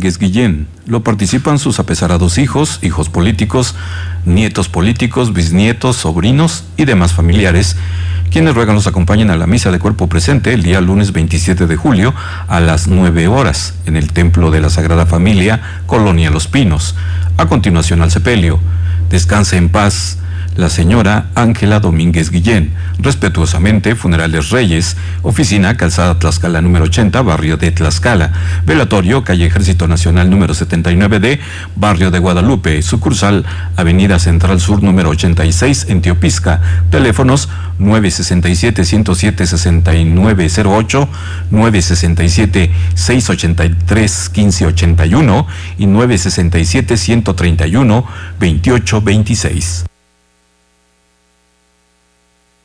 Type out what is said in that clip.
Domínguez Guillén. Lo participan sus apesarados hijos, hijos políticos, nietos políticos, bisnietos, sobrinos y demás familiares, quienes ruegan los acompañen a la misa de cuerpo presente el día lunes 27 de julio a las 9 horas en el Templo de la Sagrada Familia, Colonia Los Pinos. A continuación al sepelio. Descanse en paz la señora Ángela Domínguez Guillén. Respetuosamente, Funerales Reyes, oficina Calzada Tlaxcala número 80, barrio de Tlaxcala. Velatorio, calle Ejército Nacional número 79D, barrio de Guadalupe. Sucursal, Avenida Central Sur número 86 en Teopisca. Teléfonos 967-107-6908, 967-683-1581 y 967-131-2826.